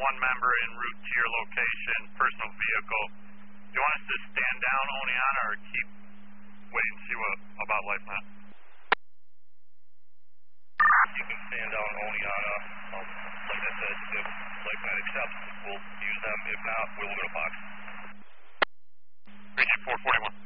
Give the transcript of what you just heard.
one member en route to your location, personal vehicle. Do you want us to stand down Oneonta or keep waiting to see what about Lifeline? You can stand down Oneonta. Like I said, if Lifeline accepts, we'll use them. If not, we'll go to Fox. Region 441.